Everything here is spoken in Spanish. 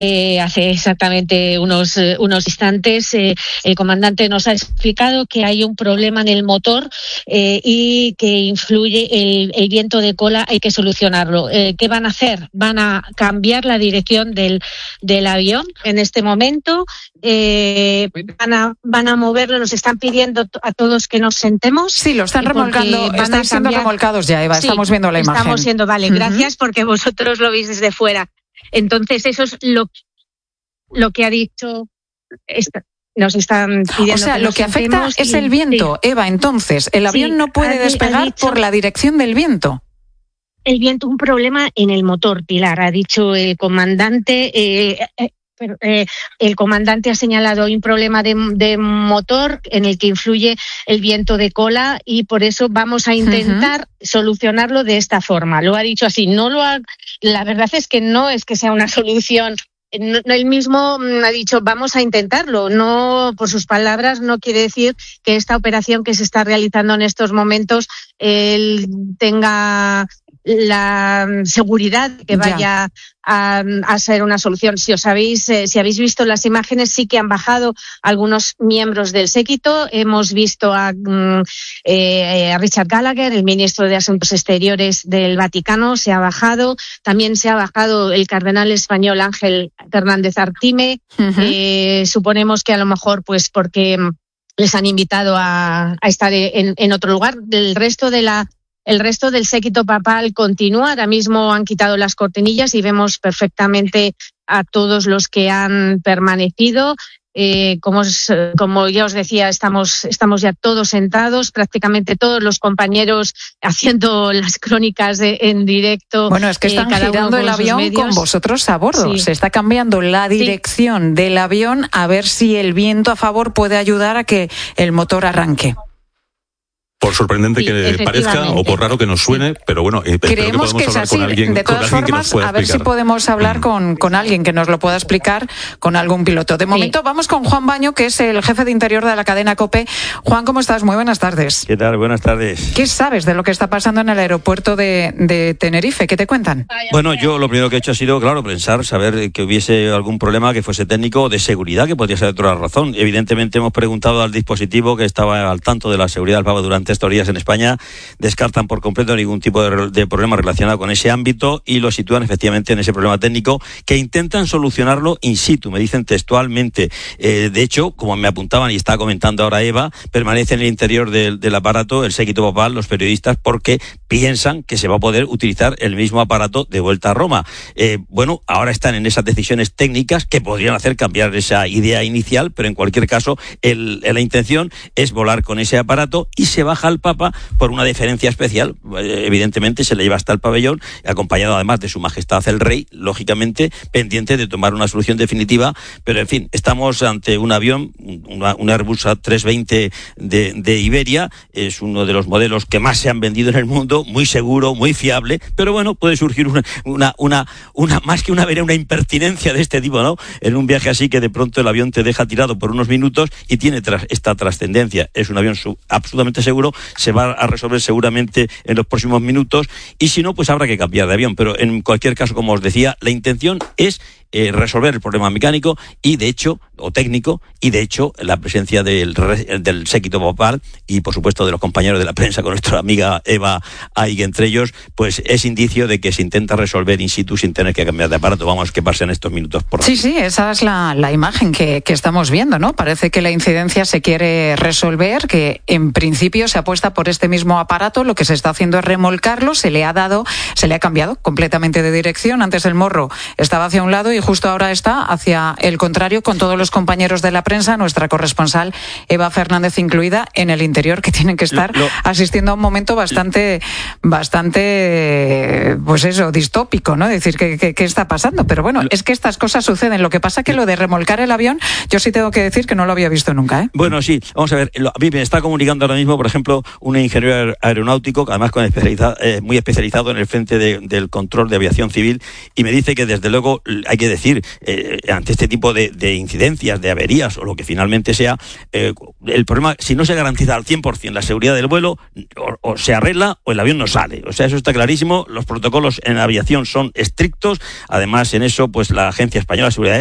Hace exactamente unos instantes el comandante nos ha explicado que hay un problema en el motor y que influye el viento de cola, hay que solucionarlo. ¿Qué van a hacer? Van a cambiar la dirección del avión en este momento, van a moverlo, nos están pidiendo a todos que nos sentemos. Sí, lo están remolcando, están siendo remolcados ya, Eva, sí, estamos viendo la imagen. Estamos siendo, vale, gracias porque vosotros lo veis desde fuera. Entonces eso es lo que ha dicho. Nos están pidiendo. O sea, lo que afecta es el viento, sí. Eva, entonces, el avión no puede despegar por la dirección del viento. El viento, un problema en el motor, Pilar, ha dicho el comandante. El comandante ha señalado un problema de motor en el que influye el viento de cola y por eso vamos a intentar solucionarlo de esta forma. Lo ha dicho así. La verdad es que no es que sea una solución. Él mismo ha dicho vamos a intentarlo. No, por sus palabras, no quiere decir que esta operación que se está realizando en estos momentos él tenga la seguridad de que vaya a ser una solución. Si habéis visto las imágenes, sí que han bajado algunos miembros del séquito. Hemos visto a Richard Gallagher, el ministro de Asuntos Exteriores del Vaticano, se ha bajado. También se ha bajado el cardenal español Ángel Fernández Artime. Suponemos que a lo mejor pues porque les han invitado a estar en otro lugar. El resto del séquito papal continúa. Ahora mismo han quitado las cortinillas y vemos perfectamente a todos los que han permanecido. Como ya os decía, estamos ya todos sentados, prácticamente todos los compañeros haciendo las crónicas en directo. Bueno, es que están girando el avión con vosotros a bordo. Sí. Se está cambiando la dirección del avión a ver si el viento a favor puede ayudar a que el motor arranque. Por sorprendente que parezca o por raro que nos suene, pero bueno, creemos que es así. De todas formas, a ver si podemos hablar con alguien que nos lo pueda explicar, con algún piloto. De momento vamos con Juan Baño, que es el jefe de interior de la cadena COPE. Juan, ¿cómo estás? Muy buenas tardes. ¿Qué tal? Buenas tardes. ¿Qué sabes de lo que está pasando en el aeropuerto de Tenerife? ¿Qué te cuentan? Bueno, yo lo primero que he hecho ha sido, claro, saber que hubiese algún problema que fuese técnico o de seguridad, que podría ser otra razón. Evidentemente hemos preguntado al dispositivo que estaba al tanto de la seguridad del Papa durante estos días en España, descartan por completo ningún tipo de problema relacionado con ese ámbito y lo sitúan efectivamente en ese problema técnico que intentan solucionarlo in situ, me dicen textualmente. De hecho, como me apuntaban y estaba comentando ahora Eva, permanece en el interior del aparato el séquito papal, los periodistas, porque piensan que se va a poder utilizar el mismo aparato de vuelta a Roma. Bueno, ahora están en esas decisiones técnicas que podrían hacer cambiar esa idea inicial, pero en cualquier caso la intención es volar con ese aparato y se baja al Papa por una deferencia especial. Evidentemente se le lleva hasta el pabellón, acompañado además de su majestad el rey, lógicamente pendiente de tomar una solución definitiva, pero en fin, estamos ante un avión, un Airbus A320 de Iberia, es uno de los modelos que más se han vendido en el mundo, muy seguro, muy fiable, pero bueno, puede surgir una más que una impertinencia de este tipo, ¿no? En un viaje así que de pronto el avión te deja tirado por unos minutos y tiene esta trascendencia. Es un avión absolutamente seguro, se va a resolver seguramente en los próximos minutos y si no, pues habrá que cambiar de avión, pero en cualquier caso, como os decía, la intención es resolver el problema mecánico y de hecho, o técnico, y de hecho la presencia del séquito papal y por supuesto de los compañeros de la prensa con nuestra amiga Eva Aig entre ellos, pues es indicio de que se intenta resolver in situ sin tener que cambiar de aparato. Vamos, que pase en estos minutos. Sí, esa es la imagen que estamos viendo, ¿no? Parece que la incidencia se quiere resolver, que en principio se apuesta por este mismo aparato, lo que se está haciendo es remolcarlo, se le ha cambiado completamente de dirección. Antes el morro estaba hacia un lado y justo ahora está hacia el contrario, con todos los compañeros de la prensa, nuestra corresponsal Eva Fernández incluida, en el interior, que tienen que estar asistiendo a un momento bastante pues eso, distópico, ¿no? Decir, ¿qué está pasando? Pero bueno, es que estas cosas suceden. Lo que pasa que lo de remolcar el avión, yo sí tengo que decir que no lo había visto nunca, ¿eh? Bueno, sí, vamos a ver, a mí me está comunicando ahora mismo, por ejemplo, un ingeniero aeronáutico, además muy especializado en el frente del control de aviación civil, y me dice que desde luego hay que decir, ante este tipo de incidencias, de averías o lo que finalmente sea, el problema, si no se garantiza al 100% la seguridad del vuelo, o se arregla o el avión no sale. O sea, eso está clarísimo. Los protocolos en aviación son estrictos. Además, en eso, pues la Agencia Española de Seguridad